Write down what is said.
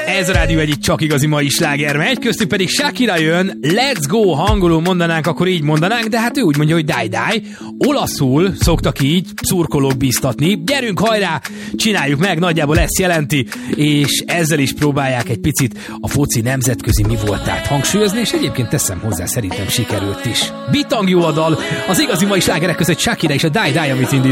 Ez a rádió egyik csak igazi mai sláger megy, köztük pedig Shakira jön, let's go, hangolul mondanánk, akkor így mondanánk, de hát ő úgy mondja, hogy die. Olaszul szoktak így szurkolók bíztatni, gyerünk hajrá, csináljuk meg, nagyjából ezt jelenti, és ezzel is próbálják egy picit a foci nemzetközi mi voltát hangsúlyozni, és egyébként teszem hozzá, szerintem sikerült is. Bitang jó a dal, az igazi mai slágerek között Shakira és a Die, amit indít.